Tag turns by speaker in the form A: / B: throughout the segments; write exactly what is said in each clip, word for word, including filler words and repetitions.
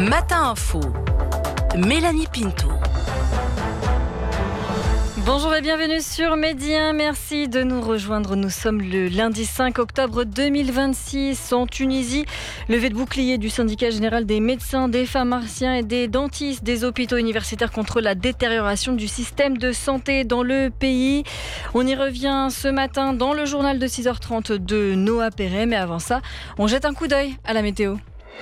A: Matin Info, Mélanie Pinto.
B: Bonjour et bienvenue sur Midi un. Merci de nous rejoindre. Nous sommes le lundi cinq octobre deux mille vingt-six en Tunisie. Levée de bouclier du syndicat général des médecins, des pharmaciens et des dentistes des hôpitaux universitaires contre la détérioration du système de santé dans le pays. On y revient ce matin dans le journal de six heures trente de Noah Perret. Mais avant ça, on jette un coup d'œil à la météo.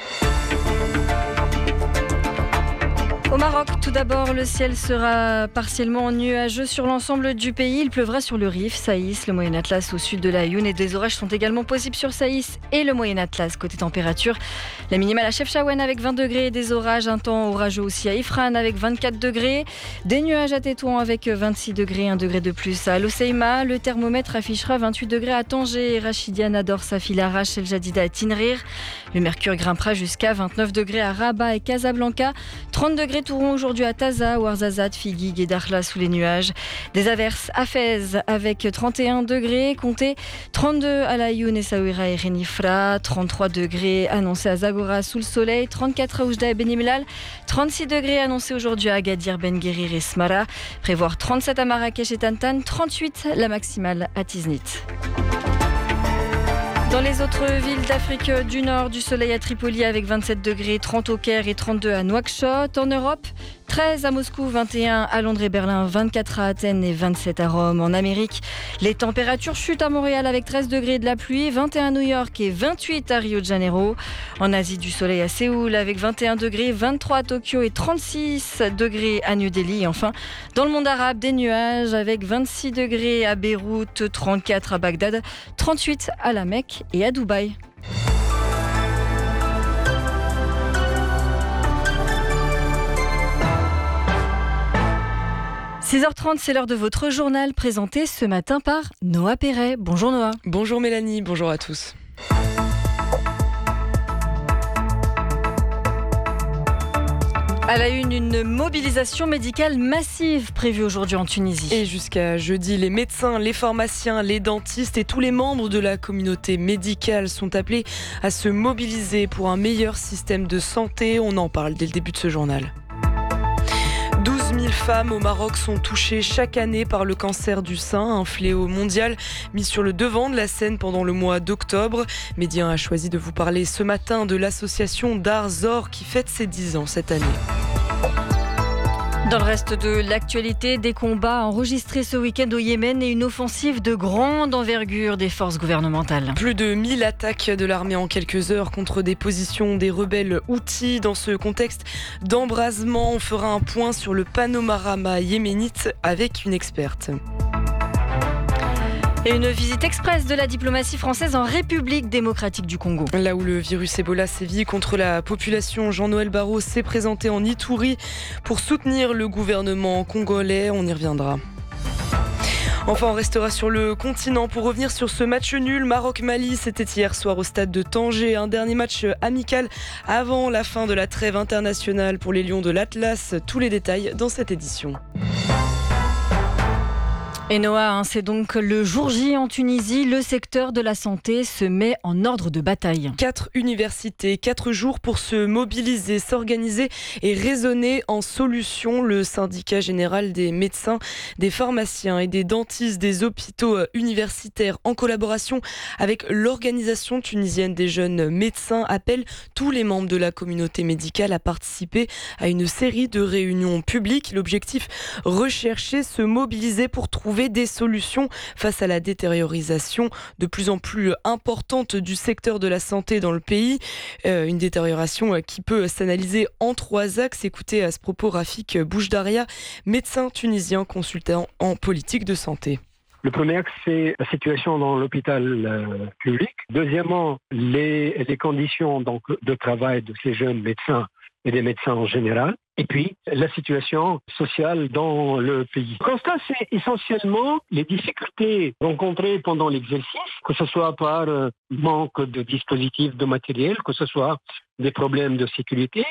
B: Au Maroc, tout d'abord, le ciel sera partiellement nuageux sur l'ensemble du pays. Il pleuvra sur le Rif, Saïs, le Moyen Atlas au sud de la Laayoune et des orages sont également possibles sur Saïs et le Moyen Atlas. Côté température, la minimale à Chefchaouen avec vingt degrés et des orages, un temps orageux aussi à Ifrane avec vingt-quatre degrés, des nuages à Tétouan avec vingt-six degrés, un degré de plus à Loseima. Le thermomètre affichera vingt-huit degrés à Tanger, Rachidia, Nador, Safi, Arash, El Jadida et Tinrir. Le mercure grimpera jusqu'à vingt-neuf degrés à Rabat et Casablanca, trente degrés Touron aujourd'hui à Taza, Ouarzazate, Figuig et Dakhla sous les nuages. Des averses à Fès avec trente et un degrés, comptez trente-deux à Laayoune, Essaouira et Renifra, trente-trois degrés annoncés à Zagora sous le soleil, trente-quatre à Oujda et Benimlal, trente-six degrés annoncés aujourd'hui à Agadir, Ben Guerir et Smara, prévoir trente-sept à Marrakech et Tantan, trente-huit la maximale à Tiznit. Dans les autres villes d'Afrique du Nord, du soleil à Tripoli avec vingt-sept degrés, trente au Caire et trente-deux à Nouakchott. En Europe, treize à Moscou, vingt et un à Londres et Berlin, vingt-quatre à Athènes et vingt-sept à Rome. En Amérique, les températures chutent à Montréal avec treize degrés de la pluie, vingt et un à New York et vingt-huit à Rio de Janeiro. En Asie, du soleil à Séoul avec vingt et un degrés, vingt-trois à Tokyo et trente-six degrés à New Delhi. Et enfin, dans le monde arabe, des nuages avec vingt-six degrés à Beyrouth, trente-quatre à Bagdad, trente-huit à La Mecque et à Dubaï. six heures trente, c'est l'heure de votre journal présenté ce matin par Noah Perret. Bonjour Noah.
C: Bonjour Mélanie, bonjour à tous.
B: À la une, une mobilisation médicale massive prévue aujourd'hui en Tunisie.
C: Et jusqu'à jeudi, les médecins, les pharmaciens, les dentistes et tous les membres de la communauté médicale sont appelés à se mobiliser pour un meilleur système de santé. On en parle dès le début de ce journal. douze mille femmes au Maroc sont touchées chaque année par le cancer du sein, un fléau mondial mis sur le devant de la scène pendant le mois d'octobre. Midi un a choisi de vous parler ce matin de l'association Dar Zor qui fête ses dix ans cette année.
B: Dans le reste de l'actualité, des combats enregistrés ce week-end au Yémen et une offensive de grande envergure des forces gouvernementales.
C: Plus de mille attaques de l'armée en quelques heures contre des positions des rebelles Houthis. Dans ce contexte d'embrasement, on fera un point sur le panorama yéménite avec une experte.
B: Et une visite express de la diplomatie française en République démocratique du Congo.
C: Là où le virus Ebola sévit contre la population, Jean-Noël Barrot s'est présenté en Ituri pour soutenir le gouvernement congolais. On y reviendra. Enfin, on restera sur le continent pour revenir sur ce match nul Maroc-Mali. C'était hier soir au stade de Tanger. Un dernier match amical avant la fin de la trêve internationale pour les Lions de l'Atlas. Tous les détails dans cette édition.
B: Et Noah, hein, c'est donc le jour J en Tunisie. Le secteur de la santé se met en ordre de bataille.
C: Quatre universités, quatre jours pour se mobiliser, s'organiser et raisonner en solution. Le syndicat général des médecins, des pharmaciens et des dentistes des hôpitaux universitaires en collaboration avec l'organisation tunisienne des jeunes médecins appelle tous les membres de la communauté médicale à participer à une série de réunions publiques. L'objectif, rechercher, se mobiliser pour trouver des solutions face à la détériorisation de plus en plus importante du secteur de la santé dans le pays. Euh, une détérioration qui peut s'analyser en trois axes. Écoutez à ce propos Rafik Boujdaria, médecin tunisien consultant en politique de santé.
D: Le premier axe, c'est la situation dans l'hôpital euh, public. Deuxièmement, les, les conditions donc, de travail de ces jeunes médecins et des médecins en général. Et puis, la situation sociale dans le pays. Le constat, c'est essentiellement les difficultés rencontrées pendant l'exercice, que ce soit par euh, manque de dispositifs, de matériel, que ce soit des problèmes de sécurité,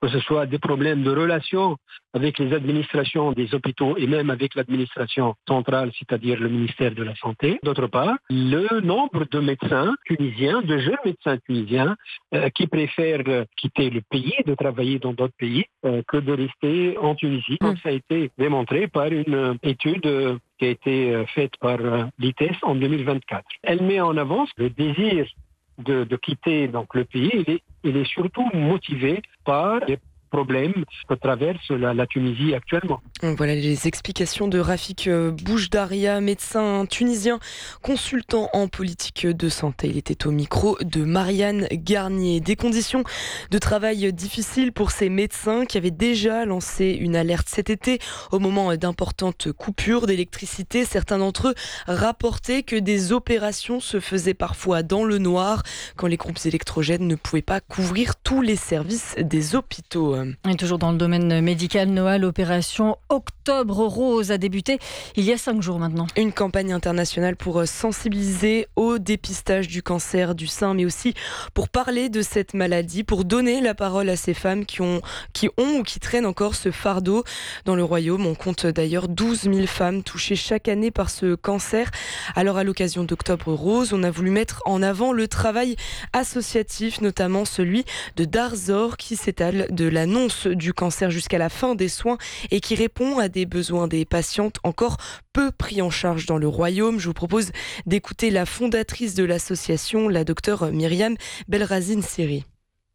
D: que ce soit des problèmes de relations avec les administrations des hôpitaux et même avec l'administration centrale, c'est-à-dire le ministère de la Santé. D'autre part, le nombre de médecins tunisiens, de jeunes médecins tunisiens, euh, qui préfèrent quitter le pays, de travailler dans d'autres pays, euh, que de rester en Tunisie. Comme ça a été démontré par une étude euh, qui a été faite par euh, l'I T E S en deux mille vingt-quatre. Elle met en avant le désir de, de quitter donc, le pays. Il est, il est surtout motivé par les problèmes que traverse la, la Tunisie actuellement.
C: Voilà les explications de Rafik Boujdaria, médecin tunisien, consultant en politique de santé. Il était au micro de Marianne Garnier. Des conditions de travail difficiles pour ces médecins qui avaient déjà lancé une alerte cet été au moment d'importantes coupures d'électricité. Certains d'entre eux rapportaient que des opérations se faisaient parfois dans le noir quand les groupes électrogènes ne pouvaient pas couvrir tous les services des hôpitaux.
B: Et toujours dans le domaine médical, Noah, l'opération Octobre Rose a débuté il y a cinq jours maintenant.
C: Une campagne internationale pour sensibiliser au dépistage du cancer du sein, mais aussi pour parler de cette maladie, pour donner la parole à ces femmes qui ont, qui ont ou qui traînent encore ce fardeau. Dans le royaume, on compte d'ailleurs douze mille femmes touchées chaque année par ce cancer. Alors à l'occasion d'Octobre Rose, on a voulu mettre en avant le travail associatif, notamment celui de Darzor qui s'étale de l'annonce du cancer jusqu'à la fin des soins et qui répond à des besoins des patientes encore peu pris en charge dans le royaume. Je vous propose d'écouter la fondatrice de l'association, la docteure Myriam Belrazine Siri.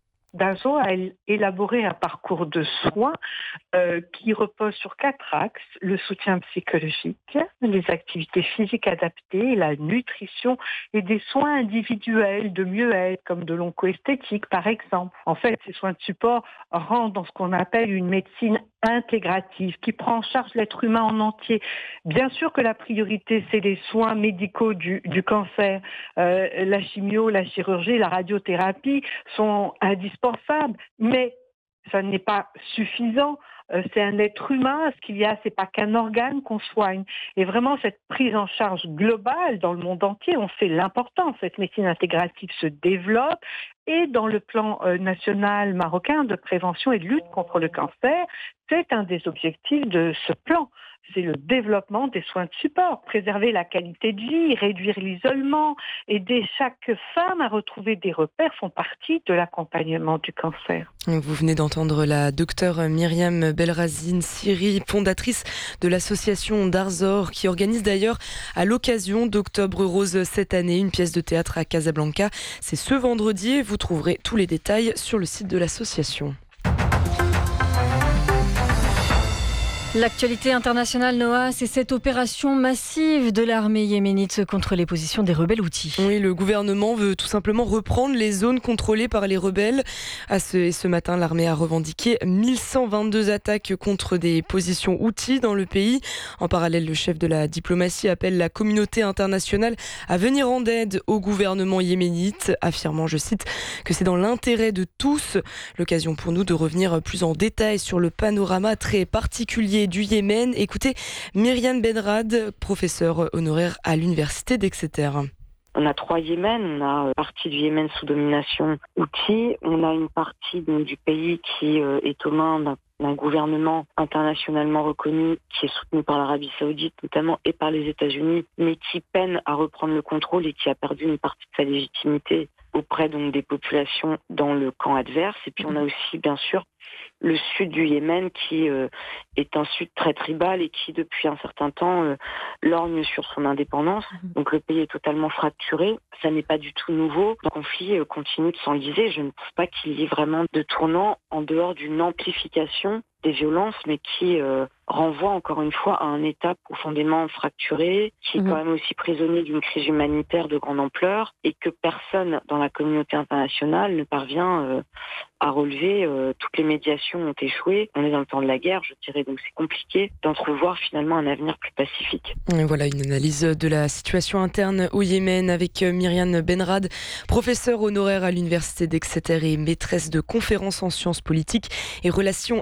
E: Darzor a élaboré un parcours de soins euh, qui repose sur quatre axes: le soutien psychologique, les activités physiques adaptées, la nutrition et des soins individuels de mieux-être comme de l'oncoesthétique par exemple. En fait, ces soins de support rentrent dans ce qu'on appelle une médecine intégrative qui prend en charge l'être humain en entier. Bien sûr que la priorité, c'est les soins médicaux du, du cancer. Euh, la chimio, la chirurgie, la radiothérapie sont indispensables, mais ça n'est pas suffisant. Euh, c'est un être humain, ce qu'il y a, c'est pas qu'un organe qu'on soigne. Et vraiment, cette prise en charge globale dans le monde entier, on sait l'importance. Cette médecine intégrative se développe. Et dans le plan euh, national marocain de prévention et de lutte contre le cancer, c'est un des objectifs de ce plan. C'est le développement des soins de support, préserver la qualité de vie, réduire l'isolement, aider chaque femme à retrouver des repères font partie de l'accompagnement du cancer.
C: Vous venez d'entendre la docteure Myriam Belrazine Siri, fondatrice de l'association Darzor, qui organise d'ailleurs à l'occasion d'Octobre Rose cette année une pièce de théâtre à Casablanca. C'est ce vendredi et vous trouverez tous les détails sur le site de l'association.
B: L'actualité internationale, Noah, c'est cette opération massive de l'armée yéménite contre les positions des rebelles Houthis.
C: Oui, le gouvernement veut tout simplement reprendre les zones contrôlées par les rebelles. À ce, et ce matin, l'armée a revendiqué mille cent vingt-deux attaques contre des positions Houthis dans le pays. En parallèle, le chef de la diplomatie appelle la communauté internationale à venir en aide au gouvernement yéménite, affirmant, je cite, que c'est dans l'intérêt de tous. L'occasion pour nous de revenir plus en détail sur le panorama très particulier du Yémen. Écoutez Myriam Benrad, professeure honoraire à l'université d'Exeter.
F: On a trois Yémen, on a une partie du Yémen sous domination Houthi, on a une partie donc, du pays qui euh, est aux mains d'un, d'un gouvernement internationalement reconnu qui est soutenu par l'Arabie Saoudite notamment et par les États-Unis, mais qui peine à reprendre le contrôle et qui a perdu une partie de sa légitimité auprès donc, des populations dans le camp adverse. Et puis on a aussi bien sûr le sud du Yémen qui euh, est un sud très tribal et qui depuis un certain temps euh, lorgne sur son indépendance. Donc le pays est totalement fracturé. Ça n'est pas du tout nouveau. Le conflit euh, continue de s'enliser. Je ne pense pas qu'il y ait vraiment de tournant en dehors d'une amplification des violences, mais qui euh, renvoie encore une fois à un État profondément fracturé, qui est quand même aussi prisonnier d'une crise humanitaire de grande ampleur et que personne dans la communauté internationale ne parvient euh, à relever. Euh, toutes les médiations ont échoué. On est dans le temps de la guerre, je dirais, donc c'est compliqué d'entrevoir finalement un avenir plus pacifique.
C: Et voilà une analyse de la situation interne au Yémen avec Myriam Benrad, professeure honoraire à l'université d'Exeter et maîtresse de conférences en sciences politiques et relations internationales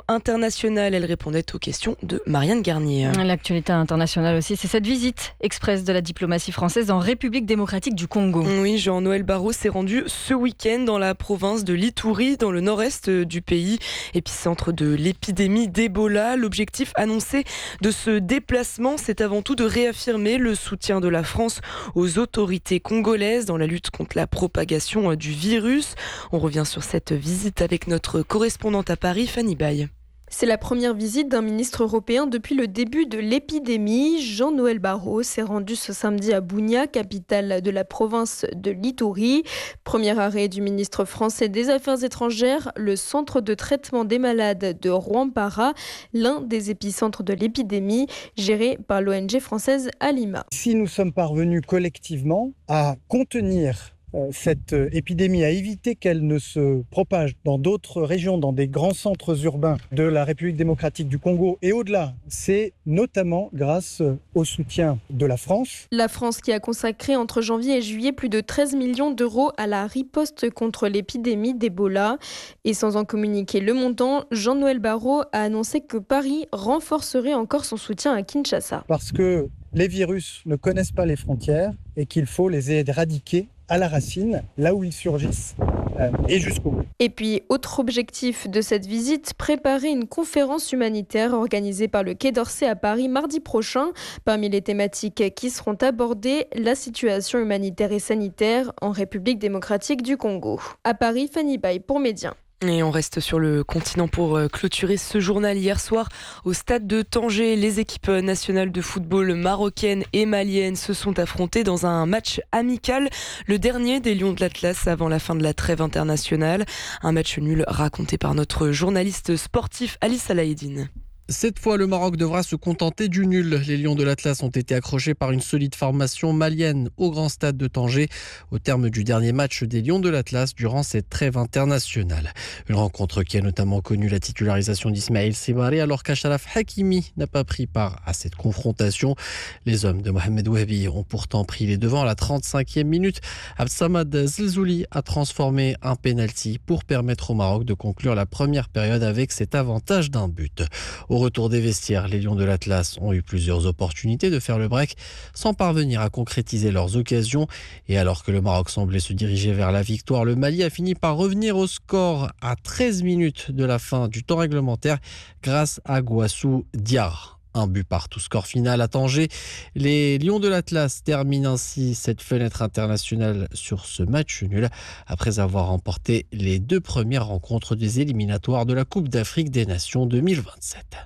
C: internationale. Elle répondait aux questions de Marianne Garnier.
B: L'actualité internationale aussi, c'est cette visite express de la diplomatie française en République démocratique du Congo.
C: Oui, Jean-Noël Barrot s'est rendu ce week-end dans la province de l'Ituri, dans le nord-est du pays, épicentre de l'épidémie d'Ebola. L'objectif annoncé de ce déplacement, c'est avant tout de réaffirmer le soutien de la France aux autorités congolaises dans la lutte contre la propagation du virus. On revient sur cette visite avec notre correspondante à Paris, Fanny Baye.
G: C'est la première visite d'un ministre européen depuis le début de l'épidémie. Jean-Noël Barrot s'est rendu ce samedi à Bunia, capitale de la province de l'Ituri. Premier arrêt du ministre français des Affaires étrangères, le centre de traitement des malades de Rwampara, l'un des épicentres de l'épidémie, géré par l'O N G française Alima.
H: Si nous sommes parvenus collectivement à contenir cette épidémie, à éviter qu'elle ne se propage dans d'autres régions, dans des grands centres urbains de la République démocratique du Congo et au-delà, c'est notamment grâce au soutien de la France.
G: La France qui a consacré entre janvier et juillet plus de treize millions d'euros à la riposte contre l'épidémie d'Ebola. Et sans en communiquer le montant, Jean-Noël Barrot a annoncé que Paris renforcerait encore son soutien à Kinshasa.
H: Parce que les virus ne connaissent pas les frontières et qu'il faut les éradiquer à la racine, là où ils surgissent, euh, et jusqu'au bout.
G: Et puis, autre objectif de cette visite, préparer une conférence humanitaire organisée par le Quai d'Orsay à Paris mardi prochain. Parmi les thématiques qui seront abordées, la situation humanitaire et sanitaire en République démocratique du Congo. À Paris, Fanny Baye pour Média.
C: Et on reste sur le continent pour clôturer ce journal. Hier soir, au stade de Tanger, les équipes nationales de football marocaines et maliennes se sont affrontées dans un match amical, le dernier des Lions de l'Atlas avant la fin de la trêve internationale. Un match nul raconté par notre journaliste sportif Ali Salaheddine.
I: Cette fois, le Maroc devra se contenter du nul. Les Lions de l'Atlas ont été accrochés par une solide formation malienne au grand stade de Tanger au terme du dernier match des Lions de l'Atlas durant cette trêve internationale. Une rencontre qui a notamment connu la titularisation d'Ismaël Sebari alors qu'Achraf Hakimi n'a pas pris part à cette confrontation. Les hommes de Mohamed Wahbi ont pourtant pris les devants à la trente-cinquième minute. Abdsamad Zelzouli a transformé un pénalty pour permettre au Maroc de conclure la première période avec cet avantage d'un but. Au retour des vestiaires, les Lions de l'Atlas ont eu plusieurs opportunités de faire le break sans parvenir à concrétiser leurs occasions. Et alors que le Maroc semblait se diriger vers la victoire, le Mali a fini par revenir au score à treize minutes de la fin du temps réglementaire grâce à Gouassou Diarra. Un but partout, score final à Tanger. Les Lions de l'Atlas terminent ainsi cette fenêtre internationale sur ce match nul après avoir remporté les deux premières rencontres des éliminatoires de la Coupe d'Afrique des Nations deux mille vingt-sept.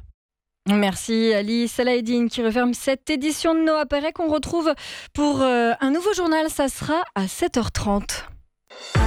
B: Merci Ali Salaheddine qui referme cette édition de Noah Perret qu'on retrouve pour euh, un nouveau journal. Ça sera à sept heures trente.